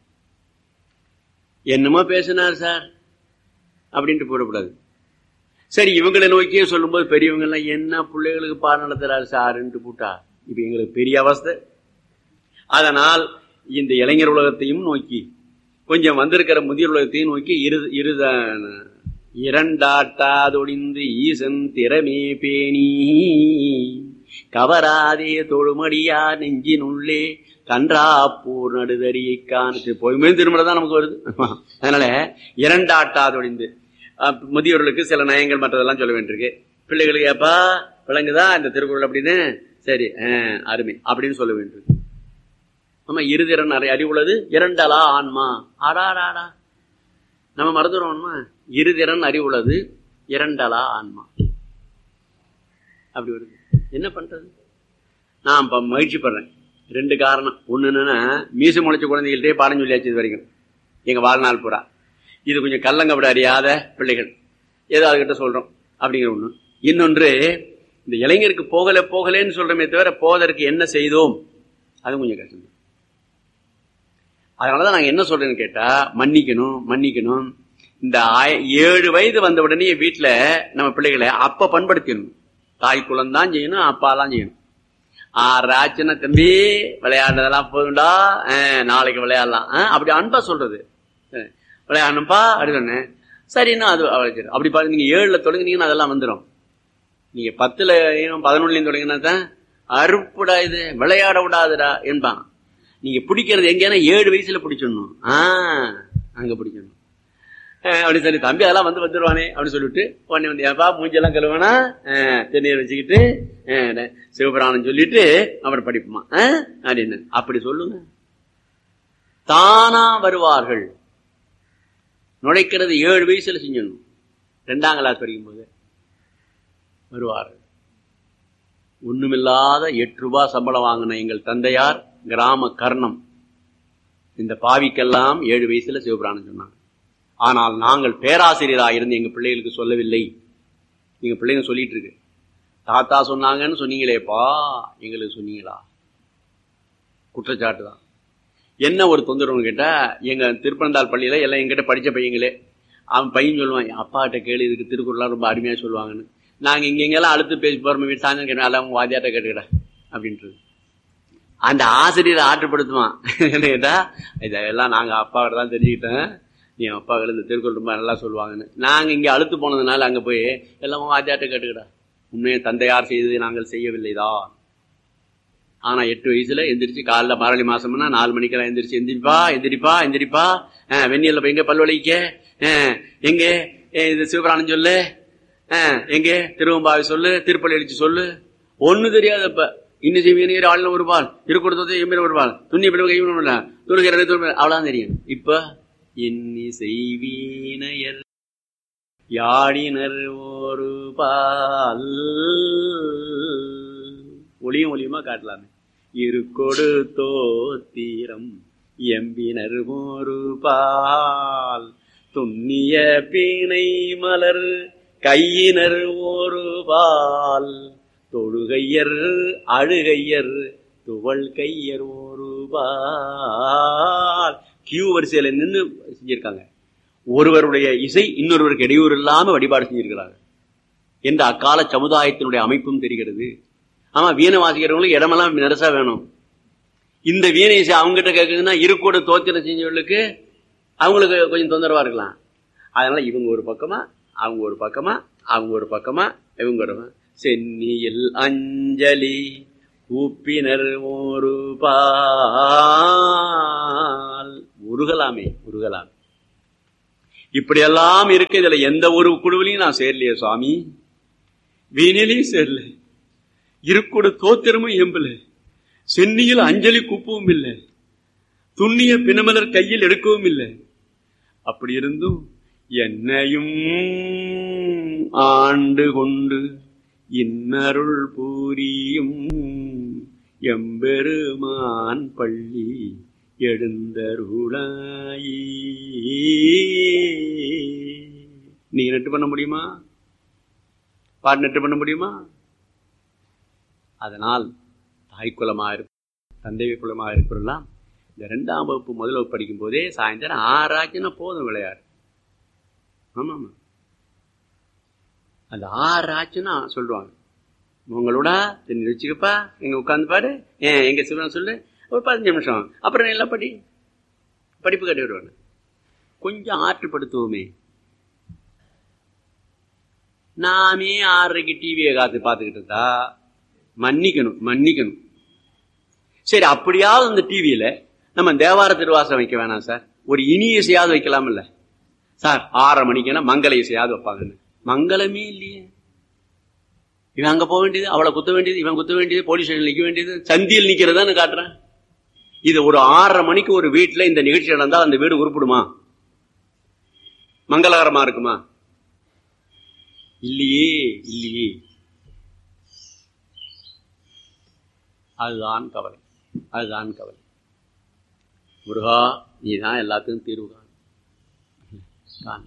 என்னமோ பேசினார் சார் அப்படின்ட்டு போடக்கூடாது. சரி, இவங்களை நோக்கியே சொல்லும் போது பெரியவங்க எல்லாம் என்ன பிள்ளைகளுக்கு பாடம் நடத்துறாரு சாருன்ட்டு போட்டா இப்ப எங்களுக்கு பெரிய அவஸ்தை. அதனால் இந்த இளைஞர் உலகத்தையும் நோக்கி, கொஞ்சம் வந்திருக்கிற முதியோர் உலகத்தையும் நோக்கி இரு இருத இரண்டாட்டாதொழிந்து ஈசன் திறமே பேணி கவராதே தொழுமடியா நெஞ்சினுள்ளே கன்றாப்பூர் நடுதறியை காணு பொய்மே திருமணம் நமக்கு வருது. அதனால இரண்டாட்டாதொழிந்து முதியோர்களுக்கு சில நயங்கள் மற்றதெல்லாம் சொல்ல வேண்டியிருக்கு. பிள்ளைகளுக்கு ஏப்பா விளங்குதா இந்த திருக்குறள் அப்படின்னு, சரி அருமை அப்படின்னு சொல்ல வேண்டியிருக்கு. ஆமா, இருதிறன் அறிவுள்ளது இரண்டலா ஆன்மா. ஆடாடாடா நம்ம மறந்துடுவோம்மா. இருதிறன் அறிவுள்ளது இரண்டலா ஆன்மா அப்படி வருது. என்ன பண்றது? நான் இப்ப மகிழ்ச்சி படுறேன். ரெண்டு காரணம். ஒண்ணு என்னன்னா, மீச முளைச்ச குழந்தைகள்டே பாடம் சொல்லியாச்சு இது வரைக்கும் எங்க வாழ்நாள் பூரா. இது கொஞ்சம் கள்ளங்கப்பட அறியாத பிள்ளைகள் ஏதோ அதுகிட்ட சொல்றோம் அப்படிங்கிற ஒண்ணு. இன்னொன்று, இந்த இளைஞருக்கு போகல போகலன்னு சொல்றமே தவிர போவதற்கு என்ன செய்தோம் அது கொஞ்சம் கஷ்டம். அதனாலதான் நாங்க என்ன சொல்றேன்னு கேட்டா, மன்னிக்கணும் மன்னிக்கணும். இந்த ஏழு வயது வந்த உடனே வீட்டுல நம்ம பிள்ளைகளை அப்ப பண்படுத்திடணும். தாய் குலம் தான் செய்யணும், அப்பாலாம் செய்யணும். ஆறு ஆச்சுன்னா தம்பி விளையாடுறதெல்லாம் போதுண்டா, நாளைக்கு விளையாடலாம் அப்படி அன்பா சொல்றது. விளையாடணும்பா அப்படி சொன்னேன், சரின்னா அது அப்படி பாருங்க. நீங்க ஏழுல தொடங்கினீங்கன்னா அதெல்லாம் வந்துடும். நீங்க பத்துல பதினொன்னுலயும் தொடங்கினா தான் அறுப்புடா இது விளையாட விடாதுடா என்பான். நீங்க பிடிக்கிறது எங்கன்னா ஏழு வயசுல பிடிச்சிடணும். ஆஹ் அங்க பிடிக்கணும் அப்படி சொல்லி, தம்பி அதெல்லாம் வந்து வந்துடுவானே அப்படின்னு சொல்லிட்டு உடனே வந்து ஏப்பா மூஞ்செல்லாம் கழுவானா தென்னீர் வச்சுக்கிட்டு சிவபுராணம் சொல்லிட்டு அப்புறம் படிப்புமா அப்படின்னு அப்படி சொல்லுங்க. தானா வருவார்கள். நுழைக்கிறது ஏழு வயசுல செஞ்சிடணும். ரெண்டாம் கிளாஸ் படிக்கும் போது வருவார்கள். ஒண்ணுமில்லாத எட்டு ரூபாய் சம்பளம் வாங்கின எங்கள் தந்தையார் கிராம கர்ணம் இந்த பாவிக்கெல்லாம் ஏழு வயசுல சிவபுராணம் சொன்னாங்க. ஆனால் நாங்கள் பேராசிரியராக இருந்து எங்க பிள்ளைகளுக்கு சொல்லவில்லை. எங்க பிள்ளைங்க சொல்லிட்டு இருக்கு, தாத்தா சொன்னாங்கன்னு சொன்னீங்களேப்பா எங்களுக்கு சொன்னீங்களா? குற்றச்சாட்டு தான். என்ன ஒரு தொந்தரவுன்னு கேட்டா, எங்க திருப்பனந்தாள் பள்ளியில எல்லாம் எங்கிட்ட படிச்ச பையங்களே, அவன் பையன் சொல்லுவான், அப்பா கிட்ட கேளு இதுக்கு திருக்குறள்லாம் ரொம்ப அருமையா சொல்லுவாங்கன்னு. நாங்க இங்க எங்கெல்லாம் அழுத்து பேசி போறோம் வீட்டு சாயந்தரம் கேட்டோம், எல்லாம் உங்க வாத்தியாட்ட கேட்டுக்கிட அப்படின்றது. அந்த ஆசிரியரை ஆற்றுப்படுத்துவான். கேட்டா இதெல்லாம் நாங்க அப்பா கிட்ட தான் தெரிஞ்சுக்கிட்டேன், நீ அப்பாக்கள் இந்த திருக்குறள் ரொம்ப நல்லா சொல்லுவாங்கன்னு. நாங்க இங்க அழுத்து போனதுனால அங்க போய் எல்லாம் வாத்தியாட்ட கேட்டுக்கிடா. உண்மையை தந்தையார் செய்தது நாங்கள் செய்யவில்லைதான். ஆனா எட்டு வயசுல எந்திரிச்சு காலைல மாரளி மாசம்னா நாலு மணிக்கெல்லாம் எந்திரிச்சு எந்திரிப்பா எந்திரிப்பா எந்திரிப்பா வெந்நியல்ல போய் எங்க பல்வலிக்க எங்க இது சிவபுராணம் சொல்லு, எங்க திருவம்பாவை சொல்லு, திருப்பள்ளி எழுச்சி சொல்லு. ஒண்ணு தெரியாதப்ப இன்னும் செய்வீங்க ஆளுநர் ஒருபால் திருக்கூடத்தை எம்பிர ஒருபால் துண்ணி பிள்ளை கைவிட துணுகிற அவ்வளவுதான் தெரியும். இப்ப இன்னி செய்வீனையர் யாழினர் ஒரு பால் ஒளியும் ஒளியுமா காட்டலாமே. இருக்கொடு தோத்திரம் எம்பினர் ஒரு பால் துண்ணிய பீனை மலர் கையினர் ஒரு பால் தொழுகையர் அழுகையர் துவள் கையர் ஒரு பால். கியூ வரிசையில நின்று செஞ்சிருக்காங்க. ஒருவருடைய இசை இன்னொருவருக்கு இடையூறு இல்லாம வழிபாடு செஞ்சிருக்கிறாங்க என்ற அக்கால சமுதாயத்தினுடைய அமைப்பும் தெரிகிறது. ஆமா, வீணை வாசிக்கிறவங்களுக்கு இடமெல்லாம் நெருசா வேணும். இந்த வீணை இசை அவங்ககிட்ட கேட்குதுன்னா இருக்கோட தோத்திரம் செஞ்சவர்களுக்கு அவங்களுக்கு கொஞ்சம் தொந்தரவா இருக்கலாம். அதனால இவங்க ஒரு பக்கமா அவங்க ஒரு பக்கமா அவங்க ஒரு பக்கமா இவங்க ஒரு சென்னியில் அஞ்சலி கூப்பினர் ஒரு பால் உருகலாமே உருகலாமே. இப்படியெல்லாம் இருக்கு. இதுல எந்த ஒரு குழுவிலையும் நான் சேரலையே சுவாமி, வீணிலையும் சேரல, இருக்கோட தோத்திரமும் எம்பல, சென்னியில் அஞ்சலி கூப்பவும் இல்லை, துண்ணிய பிணமலர் கையில் எடுக்கவும் இல்லை. அப்படி இருந்தும் என்னையும் ஆண்டு கொண்டு இன்னருள் பூரியும் எம்பெருமான் பள்ளி எழுந்தருளாயி. நீங்க நெட்டு பண்ண முடியுமா? பாட்டு நெட்டு பண்ண முடியுமா? அதனால் தாய்க்குலமாக இருப்ப தந்தை குலமாக இருக்கிறலாம் இந்த ரெண்டாம் வகுப்பு முதல் வகுப்பு படிக்கும் போதே சாயந்தரம் ஆறாச்சுன்னா போதும் விளையாடு. ஆமா ஆமா, அந்த ஆறு ஆச்சுன்னா சொல்லுவாங்க, உங்களோட தண்ணி வச்சுக்கப்பா, எங்க உட்காந்து பாரு, ஏன் எங்க சிவன் சொல்லு, ஒரு பதினஞ்சு நிமிஷம் அப்புறம் எல்லாம் படி படிப்பு கட்டி விடுவாங்க. கொஞ்சம் ஆற்றுப்படுத்துவோமே. நாமே ஆறரைக்கு டிவியை காத்து பார்த்துக்கிட்டு இருந்தா மன்னிக்கணும் மன்னிக்கணும். சரி, அப்படியாவது அந்த டிவியில நம்ம தேவார திருவாசம் வைக்க வேணாம் சார், ஒரு இனி இசையாவது வைக்கலாம் இல்ல சார். ஆறரை மணிக்குன்னா மங்கள இசையாவது வைப்பாங்கன்னு. மங்களமே இல்லையே. இவன் அங்க போக வேண்டியது, அவளை குத்த வேண்டியது, இவன் குத்த வேண்டியது, போலீஸ் ஸ்டேஷன் நிக்க வேண்டியது, சந்தியில் நிக்கிறதான்னு காட்டுறேன். இது ஒரு ஆறரை மணிக்கு ஒரு வீட்டுல இந்த நிகழ்ச்சி நடந்தால் அந்த வீடு உருப்பிடுமா? மங்களகரமா இருக்குமா? இல்லையே இல்லையே. அதுதான் கவலை, அதுதான் கவலை. முருகா, நீதான் எல்லாத்துக்கும் தீர்வு காண்.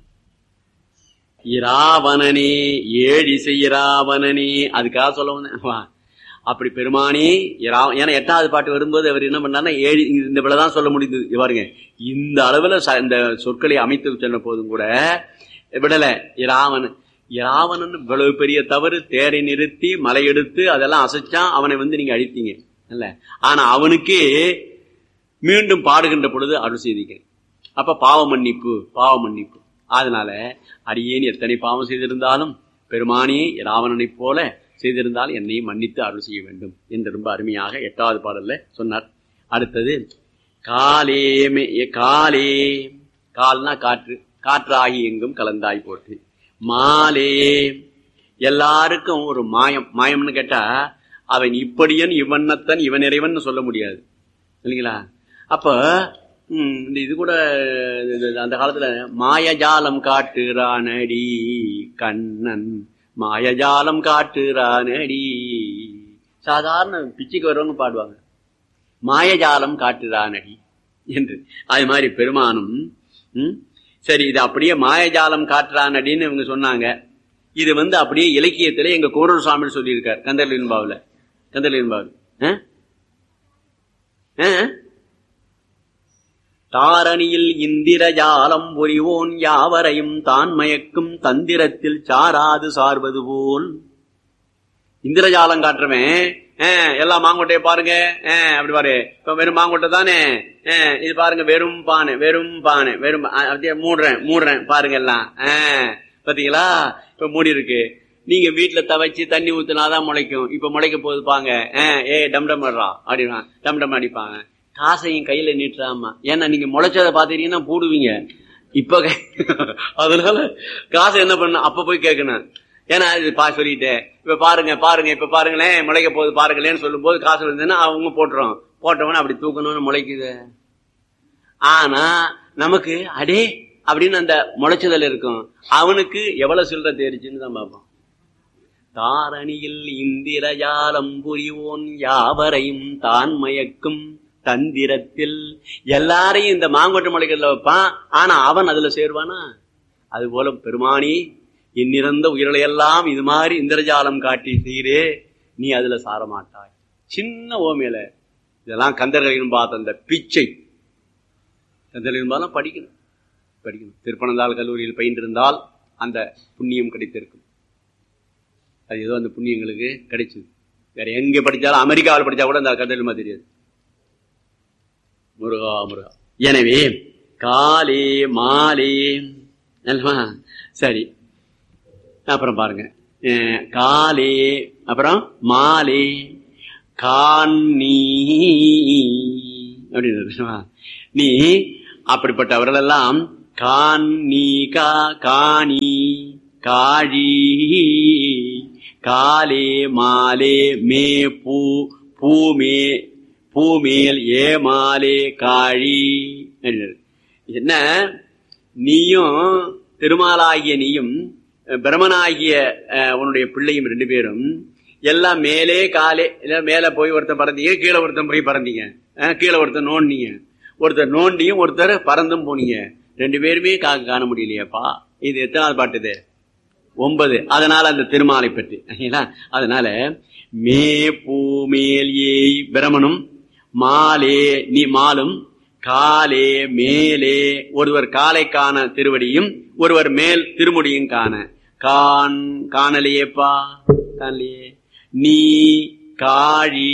இராவணனே, ஏழிசை இராவணனே, அதுக்காக சொல்ல வந்தேன். அப்படி பெருமானே, ஏன்னா எட்டாவது பாட்டு வரும்போது அவர் என்ன பண்ணாருன்னா ஏழு இந்த விடதான் சொல்ல முடிந்தது. பாருங்க, இந்த அளவுல இந்த சொற்களை அமைத்து சொன்ன போதும் கூட விடல. இராவணன் இராவணன் இவ்வளவு பெரிய தவறு, தேரை நிறுத்தி மலை எடுத்து அதெல்லாம் அசைச்சான், அவனை வந்து நீங்க அழித்தீங்க இல்ல. ஆனா அவனுக்கு மீண்டும் பாடுகின்ற பொழுது அருள் செய்தீங்க. அப்ப பாவ மன்னிப்பு, பாவ மன்னிப்பு. அதனால அடியேன் எத்தனை பாவம் செய்திருந்தாலும் பெருமானே இராவணனை போல செய்திருந்தால் என்னையும் மன்னித்து அருள் செய்ய வேண்டும் என்று ரொம்ப அருமையாக எட்டாவது பாடல்ல சொன்னார். அடுத்தது காலே காலே, கால்னா காற்று, காற்றாகி எங்கும் கலந்தாய் போட்டு. மாலே, எல்லாருக்கும் ஒரு மாயம். மாயம்னு கேட்டா அவன் இப்படியன் இவன்னத்தன் இவன் இறைவன் சொல்ல முடியாது இல்லைங்களா. அப்ப இந்த இது கூட அந்த காலத்துல மாயஜாலம் காட்டுறானடி கண்ணன், மாயஜாலம் காட்டுறானடி. சாதாரண பிச்சுக்கு வரவங்க பாடுவாங்க மாயஜாலம் காட்டுறானடி என்று. அது மாதிரி பெருமானும் சரி, இது அப்படியே மாயஜாலம் காட்டுறானடின்னு இவங்க சொன்னாங்க. இது வந்து அப்படியே இலக்கியத்துல எங்க கோரூர் சுவாமி சொல்லியிருக்கார் கந்தர்லின்பாவுல. கந்தர்லின்பாவு தாரணியில் இந்திரஜாலம் புரிவோன் யாவரையும் தான் மயக்கும் தந்திரத்தில் சாராது சார்வது போல். இந்திரஜாலம் காட்டுறவன் எல்லாம் மாங்கொட்டையை பாருங்க, அப்படி பாரு, இப்ப வெறும் மாங்கொட்டை தானே, இது பாருங்க வெறும் பானை, வெறும் பானை, வெறும் அப்படியே மூடுறேன் மூடுறேன் பாருங்க எல்லாம் பாத்தீங்களா. இப்ப மூடி இருக்கு, நீங்க வீட்டுல தவச்சு தண்ணி ஊத்துனாதான் முளைக்கும். இப்ப முளைக்க போகுது பாங்க, ஏ டம்டம் அடிறா அப்படின்னா டம்டம் அடிப்பாங்க. காசையும் கையில நீட்டுறாமா, ஏன்னா நீங்க முளைச்சதை பாத்தீங்கன்னா போடுவீங்க. இப்ப அதனால காசை என்ன பண்ண அப்ப போய் கேட்கணும். ஏன்னா இது பா சொல்லிட்டேன், இப்ப பாருங்க பாருங்க இப்ப பாருங்களேன் முளைக்க போகுது பாருங்களேன்னு சொல்லும் போது காசு இருந்ததுன்னா அவங்க போட்டுறோம். போட்டவன அப்படி தூக்கணும்னு முளைக்குது. ஆனா நமக்கு அடே அப்படின்னு அந்த முளைச்சதல் இருக்கும். அவனுக்கு எவ்வளவு சில்லறை தேடிச்சுன்னு தான் பார்ப்போம். தாரணியில் இந்திரஜாலம் புரிவோன் யாவரையும் தான் மயக்கும் தந்திரத்தில். எல்லாரையும் இந்த மாங்கொட்டை முளைக்கல வைப்பான், ஆனா அவன் அதுல சேருவானா? அது போல பெருமானி இன்னிறந்த உயிரையெல்லாம் இது மாதிரி இந்திரஜாலம் காட்டி செய்கிறே, நீ அதுல சாரமாட்டாய். சின்ன ஓமையில இதெல்லாம் கந்தர்களின் பார்த்த அந்த பிச்சை. கந்தர்களின் பார்த்தா படிக்கணும் படிக்கணும் திருப்பனந்தாள் கல்லூரியில் பயின்றிருந்தால் அந்த புண்ணியம் கிடைத்திருக்கும். அது ஏதோ அந்த புண்ணியங்களுக்கு கிடைச்சது. வேற எங்க படிச்சாலும், அமெரிக்காவில் படிச்சா கூட அந்த கந்தர்மா தெரியாது. முருகா முருகா. எனவே காலே மாலே சரி. அப்புறம் பாருங்க, காலே அப்புறம் மாலே காணி அப்படின்னு. நீ அப்படிப்பட்டவர்கள் எல்லாம் காணி கா காணி காழி காலே மாலே மே பூ பூமே பூமேல் ஏமாலே காழி. என்ன, நீயும் திருமாலாகிய நீயும் பிரமனாகிய உன்னுடைய பிள்ளையும் ரெண்டு பேரும் எல்லாம் மேலே காலே மேல போய் ஒருத்தர் பறந்தீங்க, கீழே ஒருத்தன் போய் பறந்தீங்க, கீழே ஒருத்தர் நோண்டிங்க, ஒருத்தர் நோண்டியும் ஒருத்தர் பறந்தும் போனீங்க. ரெண்டு பேருமே காக்க காண முடியலையாப்பா. இது எத்தனாவது பாட்டுது? ஒன்பது. அதனால அந்த திருமாலை பற்றி. அதனால மே பூமேல் ஏ பிரமனும் மாலே நீ மாலும் காலே மேலே ஒருவர் காலை காண திருவடியும் ஒருவர் மேல் திருமுடியும் காண கான் காணலையேப்பா காணலையே. நீ காழி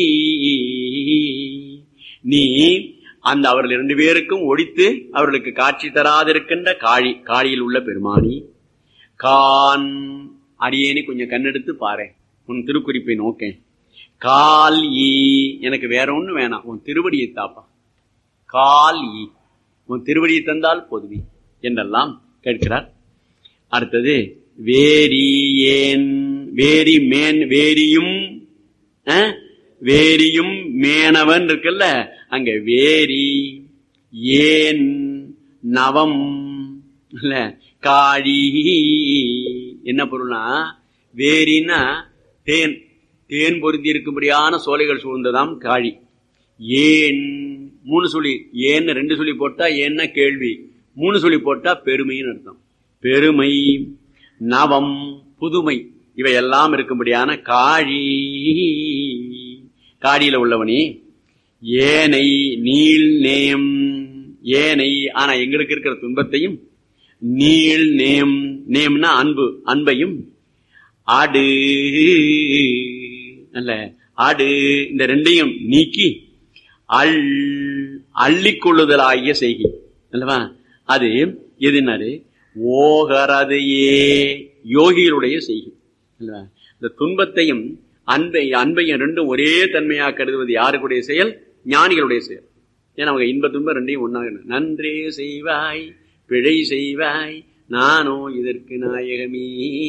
நீ அந்த அவர்கள் இரண்டு பேருக்கும் ஒழித்து அவர்களுக்கு காட்சி தராதிருக்கின்ற காழி, காழியில் உள்ள பெருமானி. கான் அடியேனி கொஞ்சம் கண்ணெடுத்து பாரு, உன் திருக்குறிப்பை நோக்கேன். கால் ஈ, எனக்கு வேற ஒண்ணு வேணாம், உன் திருவடியை தாப்பா. கால் ஈ, உன் திருவடியை தந்தால் போதுவி என்றெல்லாம் கேட்கிறார். அடுத்தது வேரி ஏன், வேரி மேன், வேரியும் வேரியும் மேனவன் இருக்குல்ல, அங்க வேரி ஏன் நவம் இல்ல காழி. என்ன பொருள்னா, வேரின்னா தேன், தேன் பொருந்தி இருக்கும்படியான சோலைகள் சூழ்ந்ததாம் காழி. ஏன் மூணு சொல்லி, ஏன்னு ரெண்டு சொல்லி போட்டா ஏன்னா கேள்வி, மூணு சொல்லி போட்டா பெருமைன்னு அர்த்தம். பெருமை, நவம் புதுமை, இவையெல்லாம் இருக்கும்படியான காழி. காடியில உள்ளவனே, ஏனை நீள் நேம், ஏனை ஆனா எங்களுக்கு இருக்கிற துன்பத்தையும், நீள் நேம், நேம்னா அன்பு, அன்பையும், ஆடு அல்ல ஆடு, இந்த ரெண்டையும் நீக்கி அள் அள்ளிக்கொள்ளுதலாகிய செய்கை அல்லவா. அது எதுனாரு, ஓகரது ஏ யோகிகளுடைய செய்கை அல்லவா. இந்த துன்பத்தையும் அன்பை அன்பையும் ரெண்டும் ஒரே தன்மையாக கருதுவது யாருக்குடைய செயல்? ஞானிகளுடைய செயல். ஏன்னா அவங்க இன்ப துன்பம் ரெண்டையும் ஒன்னாக, நன்றே செய்வாய் பிழை செய்வாய் நானோ இதற்கு நாயகமே,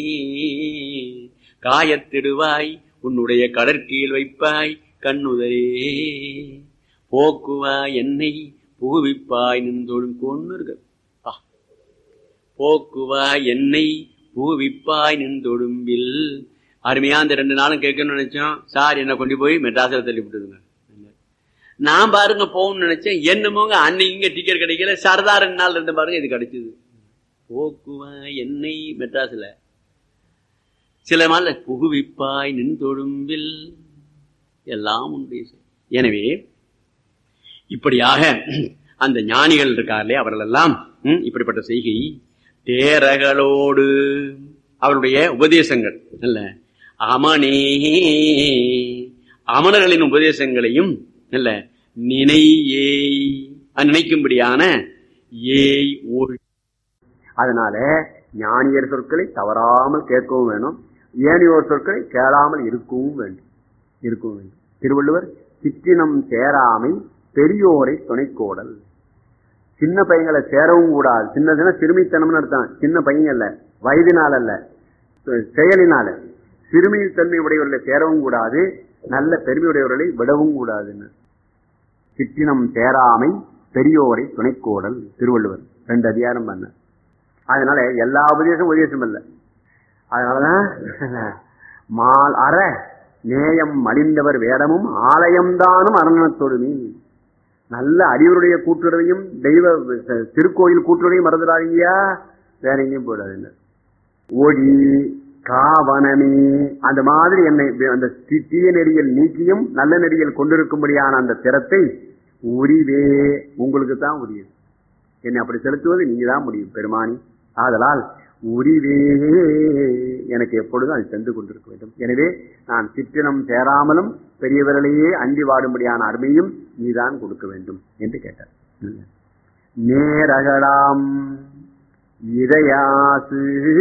காயத்திடுவாய் உன்னுடைய கடற்கீழ் வைப்பாய் கண்ணுதரே, போக்குவாய் என்னை புகுவிப்பாய் நின்றோடும் கொண்டு, போக்குவாய் என்னை புகுவிப்பாய் நின்றொடும்பில். அருமையா அந்த ரெண்டு நாளும் கேட்கணும்னு நினைச்சோம். சார் என்ன கொண்டு போய் மெட்ராஸில் தள்ளி விட்டுதுங்க. நான் பாருங்க போகணும்னு நினைச்சேன், என்னமோங்க அன்னைக்கு இங்க டிக்கெட் கிடைக்கல, சரதா ரெண்டு நாள் இருந்து பாருங்க இது கிடைச்சது. போக்குவாய் என்னை மெட்ராஸ்ல, சில நாள் புகுவிப்பாய் நின் தொழும்பில், எல்லாம் உண்டு. எனவே இப்படியாக அந்த ஞானிகள் இருக்கார்களே அவர்கள் எல்லாம் இப்படிப்பட்ட செய்கை தேரகளோடு அவருடைய உபதேசங்கள் அல்ல, அமனே அமனர்களின் உபதேசங்களையும் அல்ல நினையே நினைக்கும்படியான ஏய் ஓ. அதனால ஞானியர் சொற்களை தவறாமல் கேட்கவும் வேணும், ஏனையோர் சொற்களை கேளாமல் இருக்கவும் வேண்டும் இருக்கவும் வேண்டும். திருவள்ளுவர் சிற்றினம் சேராமை பெரியோரை துணைக்கோடல். சின்ன பையங்களை சேரவும் கூடாது. சின்னதுன்னா சிறுமித்தனம்னு அர்த்தம். சின்ன பையன் அல்ல, வயதினால் அல்ல, செயலினால. சிறுமித்தன்மை உடையவர்களை சேரவும் கூடாது, நல்ல பெருமையுடையவர்களை விடவும் கூடாதுன்னு. சிற்றினம் சேராமை பெரியோரை துணைக்கோடல் திருவள்ளுவர் ரெண்டு அதிகாரம் பண்ண. அதனால எல்லா உபதேசம் உபதேசம் அல்ல. அதனாலதான் மால் அற நேயம் மலிந்தவர் வேடமும் ஆலயம்தானும் அரணத்தொடுமி. நல்ல அறிவருடைய கூட்டுறவையும் தெய்வ திருக்கோயில் கூட்டுறவையும் மறந்துடாதீங்கயா, வேற எங்கேயும் போயிடாது. ஒளி காவனமே அந்த மாதிரி என்னை அந்த தீய நெறியில் நீக்கியும் நல்ல நெறியில் கொண்டிருக்கும்படியான அந்த திறத்தை உரிவே உங்களுக்கு தான் உரியது. என்னை அப்படி செலுத்துவது நீங்க தான் முடியும் பெருமானி. ஆதலால் உரிவே எனக்கு எப்பொழுதும் அது சென்று கொண்டிருக்க வேண்டும். எனவே நான் சிற்றினம் சேராமலும் பெரியவர்களையே அண்டி வாடும்படியான அருமையும் நீதான் கொடுக்க வேண்டும் என்று கேட்டார். நேரகலாம் இதயாசு,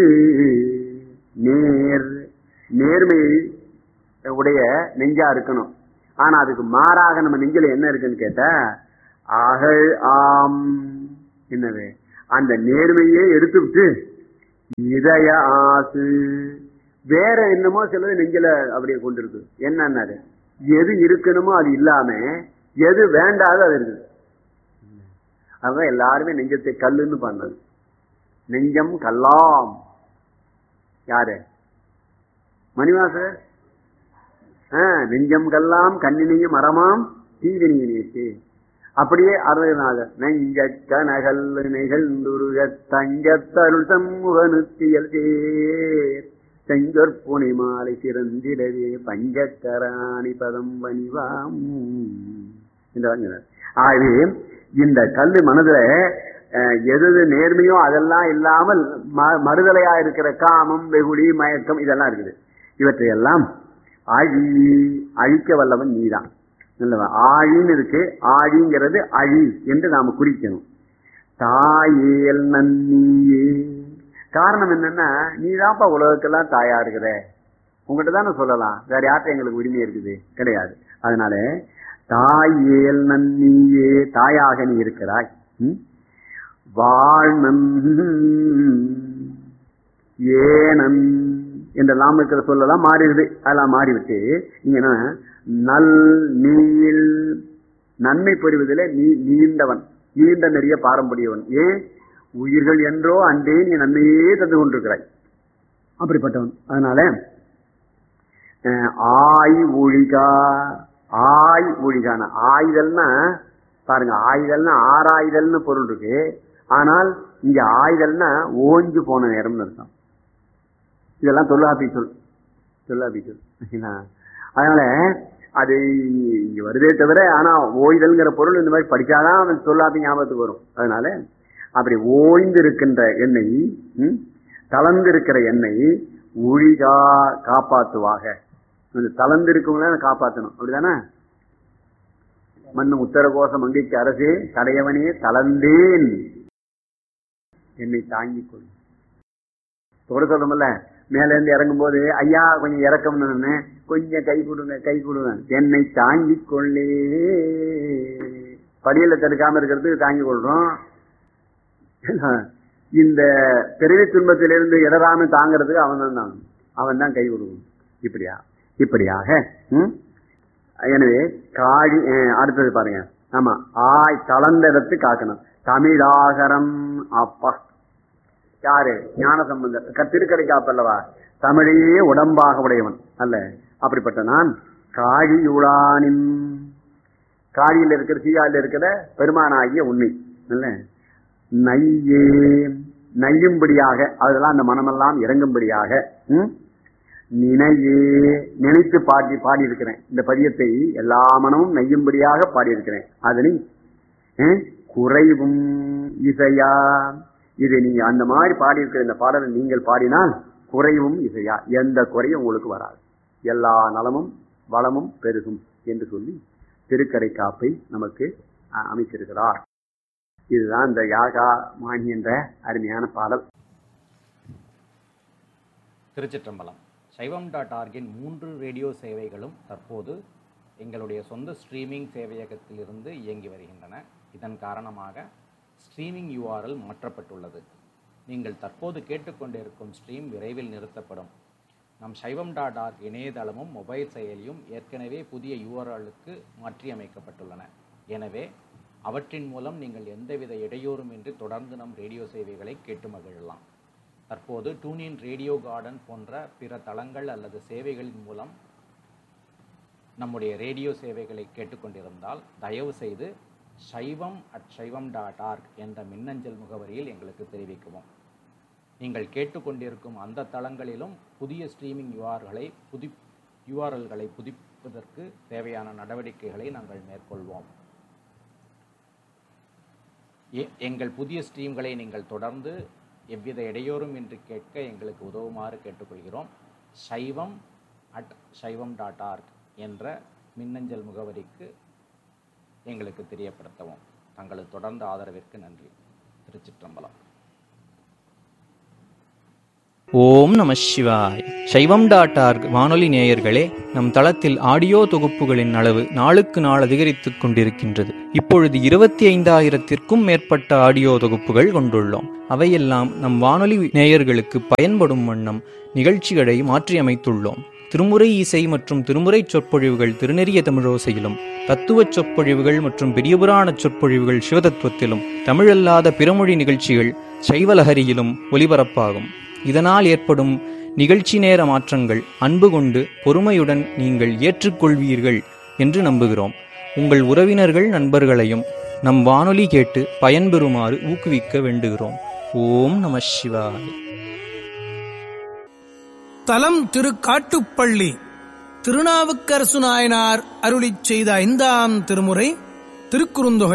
நேர் நேர்மை உடைய நெஞ்சா இருக்கணும். ஆனா அதுக்கு மாறாக நம்ம நெஞ்சில என்ன இருக்குன்னு கேட்டா அகழ் ஆம். என்னவே அந்த நேர்மையே எடுத்து விட்டு இதய ஆசு வேற என்னமோ சிலது நெஞ்சில அப்படியே கொண்டிருக்கு. என்னன்னாரு, எது இருக்கணுமோ அது இல்லாம எது வேண்டாத அது இருக்குது. அதுதான் எல்லாருமே நெஞ்சத்தை கல்லுன்னு பண்ணது. நெஞ்சம் கல்லாம் யாரு? மணிவாசர். நெஞ்சம் கல்லாம் கண்ணினையும் மரமாம் தீவினியே. அப்படியே அருள்நாதர் நெஞ்ச கனகல் நிகழ்ந்துருக தஞ்சத்தருள் சண்முகனுத்தியல் சேர் செஞ்சொற்புனை மாலை சிறந்திடவே பஞ்சக்கராணி பதம் வணிவாம் என்றார். ஆகவே இந்த கல்லு மனதுல எது நேர்மையோ அதெல்லாம் இல்லாமல் மறுதலையா இருக்கிற காமம் வெகுளி மயக்கம் இதெல்லாம் இருக்குது. இவற்றையெல்லாம் அழி அழிக்க வல்லவன் நீதான். ஆழின்னு இருக்கு, ஆழிங்கிறது அழி என்று நாம குறிக்கணும். தாயேல் நன்னியே காரணம் என்னன்னா, நீதான்ப்பா உலகத்துக்கெல்லாம் தாயா இருக்கிற, உங்ககிட்ட தானே சொல்லலாம், வேற யார்கிட்ட எங்களுக்கு உரிமை இருக்குது? கிடையாது. அதனால தாயேல் நன்னியே, தாயாக நீ இருக்கிறாய். வாழ்நன் ஏனன் என்றெல்லாம் இருக்கிற சொல்லலாம் மாறிடுது. அதெல்லாம் மாறிவிட்டு இங்க என்ன, நல் நீள், நன்மை பெறுவதில் நீ நீண்டவன், நீண்ட நிறைய பாரம்பரியவன். ஏன் உயிர்கள் என்றோ அன்றே நீ நன்மையே தந்து கொண்டிருக்கிறாய், அப்படிப்பட்டவன். அதனால ஆய் ஒழிகா, ஆய் ஒழிகான ஆயுதல்னா பாருங்க, ஆயுதல்னா ஆறாயுதல்னு பொருள் இருக்கு. ஆனால் இங்க ஆயுதல்னா ஓஞ்சு போன நேரம்னு அர்த்தம். இதெல்லாம் தொல்லாபி சொல், தொல்லாபி சொல். அதனால அது இங்க வருதே தவிர, ஆனா ஓய்தல்ங்கிற பொருள் இந்த மாதிரி படிச்சாதான் அவன் தொல்லாபி ஞாபகத்துக்கு வரும். அதனால அப்படி ஓய்ந்து இருக்கின்ற எண்ணெய், தளர்ந்து இருக்கிற எண்ணெய் ஒழிகா காப்பாத்துவாக. தளர்ந்து இருக்கவங்கள காப்பாற்றணும், அப்படிதானே? மண்ணும் உத்தர கோஷம் மங்கைக்கு அரசே கடையவனே தளர்ந்தேன் என்னை தாங்கிக் கொள். தொட சொல்றோம்ல, மேல இருந்து இறங்கும் போது ஐயா கொஞ்சம் இறக்கம்னு கொஞ்சம் கை கொடுங்க கை கொடுங்க, என்னை தாங்கிக் கொள்ளே. படியில தடுக்காம இருக்கிறதுக்கு தாங்கிக் கொள்றோம். இந்த பிறவி துன்பத்திலிருந்து இடராம தாங்கிறதுக்கு அவன் தான் தான் அவன் தான் கை கொடுக்கணும். இப்படியா இப்படியாக. எனவே காழி அடுத்தது பாருங்க. ஆமா, ஆய் கலந்த இடத்து காக்கணும். தமிழாகரம் அப்பா யாரு? ஞான சம்பந்தர் திருக்கடை காப்பல்லவா, தமிழையே உடம்பாக உடையவன் அல்ல. அப்படிப்பட்ட நான் காழியுளானின், காழியில் இருக்கிற சீயாவில் இருக்கிற பெருமானாகிய உண்மை அல்ல, நையே நையும்படியாக, அதெல்லாம் அந்த மனமெல்லாம் இறங்கும்படியாக நினையே நினைத்து பாடி பாடியிருக்கிறேன். இந்த பதியத்தை எல்லா மனமும் நையும்படியாக பாடியிருக்கிறேன். அதனை குறைவும் இசையா, இது நீங்க அந்த மாதிரி பாடியிருக்கிற இந்த பாடலை நீங்கள் பாடினால் குறைவும் இசையா, எந்த குறையும் உங்களுக்கு வராது, எல்லா நலமும் வளமும் பெருகும் என்று சொல்லி திருக்கடை காப்பை நமக்கு அமைச்சிருக்கிறார். இதுதான் இந்த யாகா மாணி என்ற அருமையான பாடல். திருச்சிற்றம்பலம். சைவம் டாட் ஆர்கின் மூன்று ரேடியோ சேவைகளும் தற்போது எங்களுடைய சொந்த ஸ்ட்ரீமிங் சேவையகத்திலிருந்து இயங்கி வருகின்றன. இதன் காரணமாக ஸ்ட்ரீமிங் யூஆர்எல் மாற்றப்பட்டுள்ளது. நீங்கள் தற்போது கேட்டுக்கொண்டிருக்கும் ஸ்ட்ரீம் விரைவில் நிறுத்தப்படும். நம் சைவம் டாட் ஆர்க் இணையதளமும் மொபைல் செயலியும் ஏற்கனவே புதிய யூஆர்எல்லுக்கு மாற்றியமைக்கப்பட்டுள்ளன. எனவே அவற்றின் மூலம் நீங்கள் எந்தவித இடையூறுமின்றி தொடர்ந்து நம் ரேடியோ சேவைகளை கேட்டு மகிழலாம். தற்போது டூனின், ரேடியோ கார்டன் போன்ற பிற தளங்கள் அல்லது சேவைகளின் மூலம் நம்முடைய ரேடியோ சேவைகளை கேட்டுக்கொண்டிருந்தால் தயவு செய்து சைவம் அட் சைவம் டாட் ஆர்க் என்ற மின்னஞ்சல் முகவரியில் எங்களுக்கு தெரிவிக்கவும். நீங்கள் கேட்டுக்கொண்டிருக்கும் அந்த தளங்களிலும் புதிய ஸ்ட்ரீமிங் யூஆர்களை புதி யூஆர்எல்களை புதுப்பிப்பதற்கு தேவையான நடவடிக்கைகளை நாங்கள் மேற்கொள்வோம். எங்கள் புதிய ஸ்ட்ரீம்களை நீங்கள் தொடர்ந்து எவ்வித இடையூறும் இன்றி கேட்க எங்களுக்கு உதவுமாறு கேட்டுக்கொள்கிறோம். சைவம் அட் சைவம் டாட் ஆர்க் என்ற மின்னஞ்சல் முகவரிக்கு எங்களுக்கு தெரியப்படுத்தவும். தங்களது தொடர்ந்த ஆதரவிற்கு நன்றி. திருச்சிற்றம்பலம். ஓம் நம சிவாய். சைவம் டாட் ஆர்க் வானொலி நேயர்களே, நம் தளத்தில் ஆடியோ தொகுப்புகளின் அளவு நாளுக்கு நாள் அதிகரித்துக் கொண்டிருக்கின்றது. இப்பொழுது இருபத்தி ஐந்தாயிரத்திற்கும் மேற்பட்ட ஆடியோ தொகுப்புகள் கொண்டுள்ளோம். அவையெல்லாம் நம் வானொலி நேயர்களுக்கு பயன்படும் வண்ணம் நிகழ்ச்சிகளை மாற்றியமைத்துள்ளோம். திருமுறை இசை மற்றும் திருமுறை சொற்பொழிவுகள் திருநெறிய தமிழோசையிலும், தத்துவ சொற்பொழிவுகள் மற்றும் பெரியபுராண சொற்பொழிவுகள் சிவதத்துவத்திலும், தமிழல்லாத பிறமொழி நிகழ்ச்சிகள் சைவலஹரியிலும் ஒலிபரப்பாகும். இதனால் ஏற்படும் நிகழ்ச்சி நேர மாற்றங்கள் அன்பு கொண்டு பொறுமையுடன் நீங்கள் ஏற்றுக்கொள்வீர்கள் என்று நம்புகிறோம். உங்கள் உறவினர்கள் நண்பர்களையும் நம் வானொலி கேட்டு பயன்பெறுமாறு ஊக்குவிக்க வேண்டுகிறோம். ஓம் நம சிவாய். தலம் திரு காட்டுப்பள்ளி. திருநாவுக்கரசு நாயனார் அருளிச் செய்த ஐந்தாம் திருமுறை திருக்குறுந்தொகை.